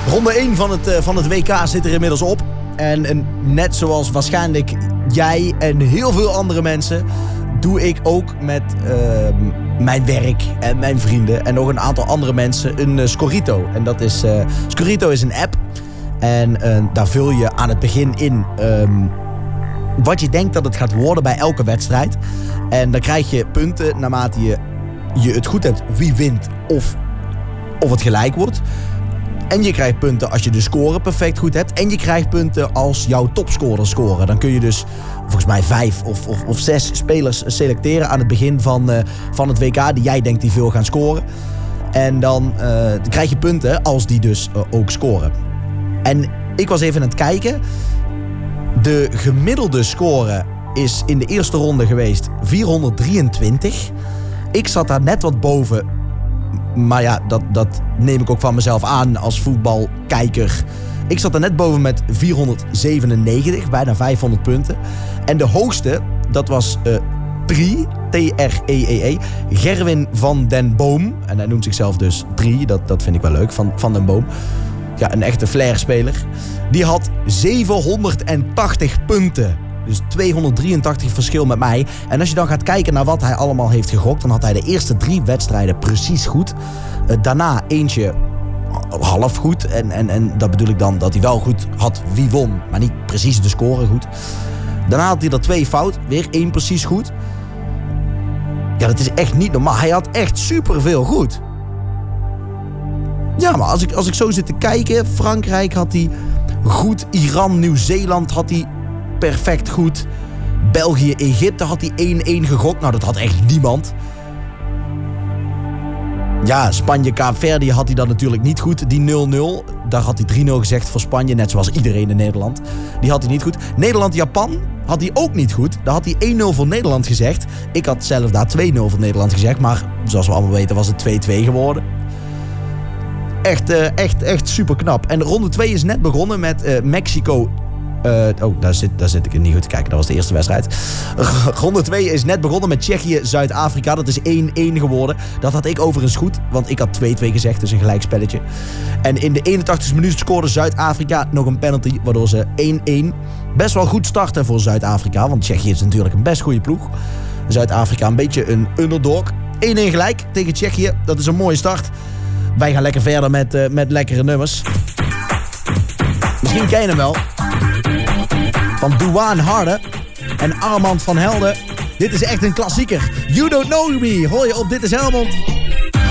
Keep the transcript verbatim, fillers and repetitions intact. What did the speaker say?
Ronde één van het, uh, van het W K zit er inmiddels op. En, en net zoals waarschijnlijk jij en heel veel andere mensen... doe ik ook met uh, mijn werk en mijn vrienden... en nog een aantal andere mensen een uh, Scorito. En dat is... Uh, Scorito is een app. En uh, daar vul je aan het begin in... Um, wat je denkt dat het gaat worden bij elke wedstrijd. En dan krijg je punten naarmate je, je het goed hebt wie wint of, of het gelijk wordt. En je krijgt punten als je de score perfect goed hebt. En je krijgt punten als jouw topscorer scoren. Dan kun je dus volgens mij vijf of, of, of zes spelers selecteren aan het begin van, uh, van het W K die jij denkt die veel gaan scoren. En dan, uh, dan krijg je punten als die dus uh, ook scoren. En ik was even aan het kijken. De gemiddelde score is in de eerste ronde geweest vierhonderddrieëntwintig. Ik zat daar net wat boven. Maar ja, dat, dat neem ik ook van mezelf aan als voetbalkijker. Ik zat er net boven met vierhonderdzevenennegentig, bijna vijfhonderd punten. En de hoogste, dat was uh, Tree, T R E E E, Gerwin van den Boom. En hij noemt zichzelf dus Tree, dat, dat vind ik wel leuk, van, van den Boom. Ja, een echte flair-speler. Die had zevenhonderdtachtig punten. Dus tweehonderddrieëntachtig verschil met mij. En als je dan gaat kijken naar wat hij allemaal heeft gegokt... dan had hij de eerste drie wedstrijden precies goed. Uh, daarna eentje half goed. En, en, en dat bedoel ik dan dat hij wel goed had wie won. Maar niet precies de score goed. Daarna had hij er twee fout. Weer één precies goed. Ja, dat is echt niet normaal. Hij had echt superveel goed. Ja, maar als ik, als ik zo zit te kijken... Frankrijk had hij goed. Iran, Nieuw-Zeeland had hij perfect goed. België, Egypte had hij één-één gegokt. Nou, dat had echt niemand. Ja, Spanje, Kaapverdië had hij dan natuurlijk niet goed. Die nul nul, daar had hij drie nul gezegd voor Spanje. Net zoals iedereen in Nederland. Die had hij niet goed. Nederland, Japan had hij ook niet goed. Daar had hij één nul voor Nederland gezegd. Ik had zelf daar twee nul voor Nederland gezegd. Maar zoals we allemaal weten was het twee-twee geworden. Echt, uh, echt, echt super knap. En ronde twee is net begonnen met uh, Mexico... Uh, oh, daar zit, daar zit ik niet goed te kijken. Dat was de eerste wedstrijd. Ronde twee is net begonnen met Tsjechië, Zuid-Afrika. Dat is één-één geworden. Dat had ik overigens goed, want ik had twee-twee gezegd. Dus een gelijkspelletje. En in de eenentachtigste minuut scoorde Zuid-Afrika nog een penalty, waardoor ze één-één. Best wel goed starten voor Zuid-Afrika, want Tsjechië is natuurlijk een best goede ploeg. Zuid-Afrika een beetje een underdog. één-één gelijk tegen Tsjechië. Dat is een mooie start. Wij gaan lekker verder met, uh, met lekkere nummers. Misschien ken je hem wel. Van Douane Harde en Armand van Helden. Dit is echt een klassieker. You Don't Know Me hoor je op Dit is Helmond.